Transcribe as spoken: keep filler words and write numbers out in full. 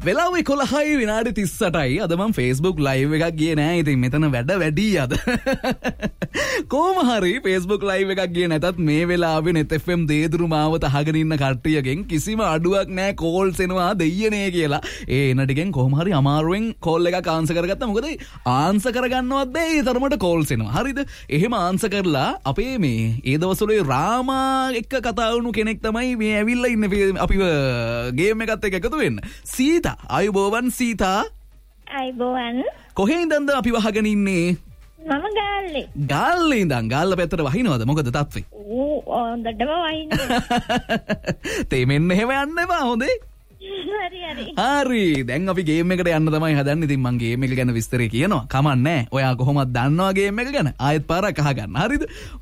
වෙලාව එකොළහයි විනාඩි තිස්සටයි. අද මම Facebook live එකක් ගියේ නෑ. ඉතින් මෙතන වැඩ වැඩි අද. කොහොම හරි Facebook live එකක් ගියේ නැතත් මේ වෙලාවේ net F M දේදුරු මාවත අහගෙන ඉන්න කට්ටියගෙන් කිසිම අඩුවක් නෑ කෝල්ස් එනවා දෙයියනේ කියලා. ඒ එන ටිකෙන් කොහොම හරි අමාරුවෙන් කෝල් එකක් ආන්සර් කරගත්තා. මොකද ආන්සර් කරගන්නවත් බැහැ. ඒ තරමට කෝල්ස් එනවා. හරිද? එහෙම ආන්සර් කරලා අපේ මේ ඒ දවස්වල රාමා එක්ක කතා වුණු කෙනෙක් තමයි මේ ඇවිල්ලා ඉන්නේ අපිව ගේම් එකත් එක්ක එකතු වෙන්න. සීතා අයුබෝවන් සීතා. අයුබෝවන්. කොහේ ඉඳන්ද අපි වහගෙන ඉන්නේ? මම ගාල්ලේ. ගාල්ලේ ඉඳන් ගාල්ල පැත්තට වහිනවද? මොකද තත්ත්වේ? ඌ හොඳටම වහින්නේ. තේමෙන්න එහෙම යන්න එපා හොඳේ. හරි හරි. හරි. දැන් අපි ගේම් එකට යන්න තමයි හදන්නේ. ඉතින් මම ගේම් එක ගැන විස්තරේ කියනවා. කමක් නැහැ. ඔයා කොහොමද දන්නවා ගේම් එක ගැන? ආයෙත් පාරක් අහගන්න. හරිද?